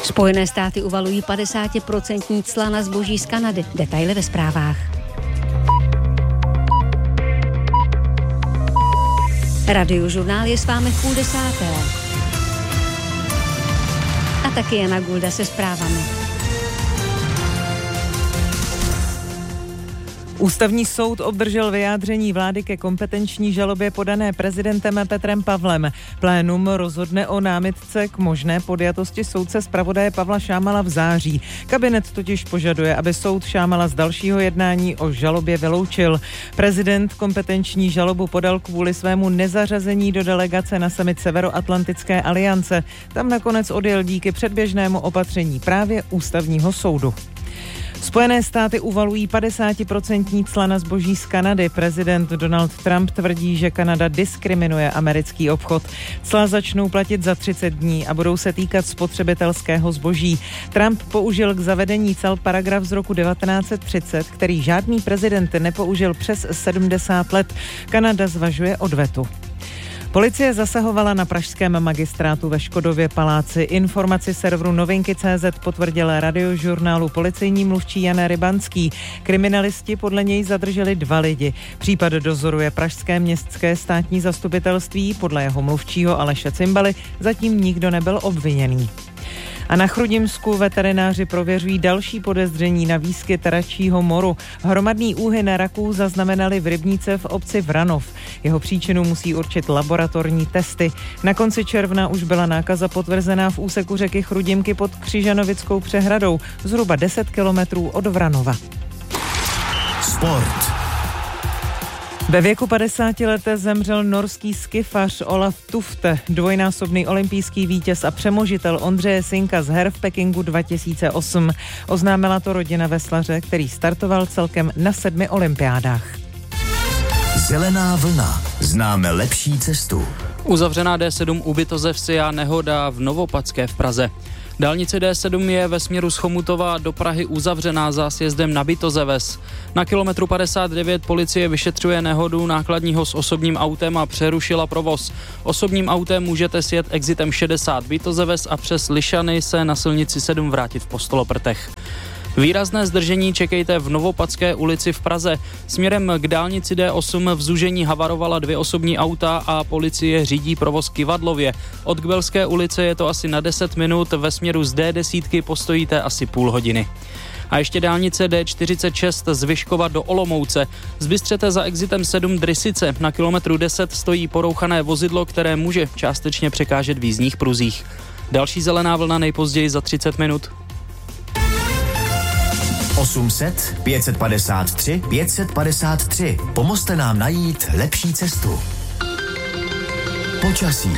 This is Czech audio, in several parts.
Spojené státy uvalují 50% cla na zboží z Kanady. Detaily ve zprávách. Radiožurnál je s vámi v 9:30. A taky Jana Gulda se zprávami. Ústavní soud obdržel vyjádření vlády ke kompetenční žalobě podané prezidentem Petrem Pavlem. Plénum rozhodne o námitce k možné podjatosti soudce zpravodaje Pavla Šámala v září. Kabinet totiž požaduje, aby soud Šámala z dalšího jednání o žalobě vyloučil. Prezident kompetenční žalobu podal kvůli svému nezařazení do delegace na summit Severoatlantické aliance. Tam nakonec odjel díky předběžnému opatření právě ústavního soudu. Spojené státy uvalují 50% cla na zboží z Kanady. Prezident Donald Trump tvrdí, že Kanada diskriminuje americký obchod. Cla začnou platit za 30 dní a budou se týkat spotřebitelského zboží. Trump použil k zavedení cel paragraf z roku 1930, který žádný prezident nepoužil přes 70 let. Kanada zvažuje odvetu. Policie zasahovala na pražském magistrátu ve Škodově paláci. Informaci serveru Novinky.cz potvrdil Radiožurnálu policejní mluvčí Jan Rybanský. Kriminalisti podle něj zadrželi 2 lidi. Případ dozoruje pražské městské státní zastupitelství. Podle jeho mluvčího Aleše Cimbaly zatím nikdo nebyl obviněný. A na Chrudimsku veterináři prověřují další podezření na výskyt račího moru. Hromadný úhyn raků zaznamenali v rybníce v obci Vranov. Jeho příčinu musí určit laboratorní testy. Na konci června už byla nákaza potvrzená v úseku řeky Chrudimky pod Křižanovickou přehradou, zhruba 10 kilometrů od Vranova. Sport. Ve věku 50 let zemřel norský skifař Olaf Tufte, dvojnásobný olympijský vítěz a přemožitel Ondřeje Sinka z her v Pekingu 2008. Oznámila to rodina veslaře, který startoval celkem na 7 olympiádách. Zelená vlna. Známe lepší cestu. Uzavřená D7 u Bitozevsi a nehoda v Novopadské v Praze. Dálnice D7 je ve směru z Chomutova do Prahy uzavřená za sjezdem na Bitozeves. Na kilometru 59 policie vyšetřuje nehodu nákladního s osobním autem a přerušila provoz. Osobním autem můžete sjet exitem 60 Bitozeves a přes Lišany se na silnici 7 vrátit v Postoloprtech. Výrazné zdržení čekejte v Novopadské ulici v Praze. Směrem k dálnici D8 v zúžení havarovala 2 osobní auta a policie řídí provoz Kyvadlově. Od Kbelské ulice je to asi na 10 minut, ve směru z D10 postojíte asi půl hodiny. A ještě dálnice D46 z Vyškova do Olomouce. Zbystřete za exitem 7 Drysice. Na kilometru 10 stojí porouchané vozidlo, které může částečně překážet v jízdních pruzích. Další zelená vlna nejpozději za 30 minut. 800 553 553. Pomozte nám najít lepší cestu. Počasí.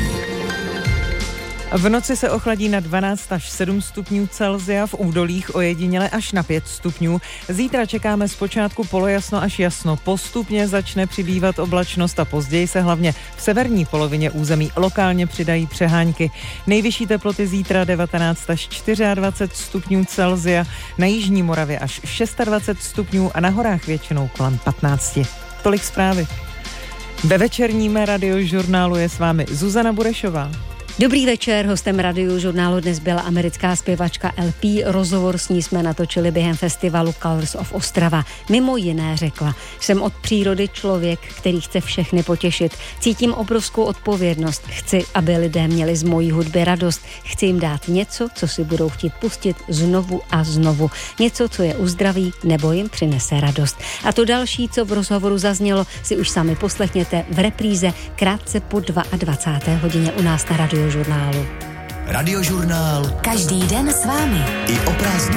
V noci se ochladí na 12 až 7 stupňů Celsia, v údolích ojediněle až na 5 stupňů. Zítra čekáme zpočátku polojasno až jasno. Postupně začne přibývat oblačnost a později se hlavně v severní polovině území lokálně přidají přehánky. Nejvyšší teploty zítra 19 až 24 stupňů Celsia, na jižní Moravě až 26 stupňů a na horách většinou kolem 15. Tolik zprávy. Ve večerním Radiožurnálu je s vámi Zuzana Burešová. Dobrý večer, hostem Radiožurnálu dnes byla americká zpěvačka LP. Rozhovor s ní jsme natočili během festivalu Colors of Ostrava. Mimo jiné řekla: jsem od přírody člověk, který chce všechny potěšit. Cítím obrovskou odpovědnost. Chci, aby lidé měli z mojí hudby radost. Chci jim dát něco, co si budou chtít pustit znovu a znovu. Něco, co je uzdraví nebo jim přinese radost. A to další, co v rozhovoru zaznělo, si už sami poslechněte v repríze krátce po 22. hodině u nás na Radiožurnálu. Radiožurnál. Každý den s vámi. I o prázdninách.